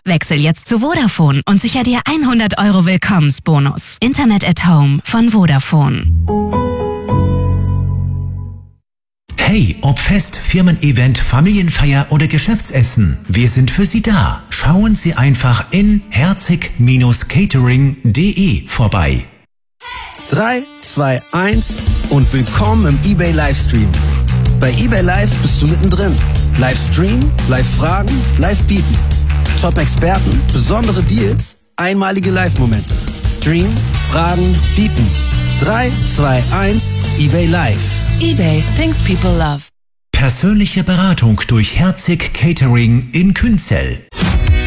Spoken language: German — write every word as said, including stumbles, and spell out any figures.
Wechsel jetzt zu Vodafone und sicher dir hundert Euro Willkommensbonus. Internet at Home von Vodafone. Hey, ob Fest, Firmen-Event, Familienfeier oder Geschäftsessen, wir sind für Sie da. Schauen Sie einfach in herzig Catering punkt de vorbei. drei, zwei, eins und willkommen im eBay Livestream. Bei eBay Live bist du mittendrin. Livestream, Live-Fragen, Live-Bieten. Top-Experten, besondere Deals, einmalige Live-Momente. Stream, Fragen, Bieten. drei, zwei, eins, eBay Live. eBay, things people love. Persönliche Beratung durch Herzig Catering in Künzell.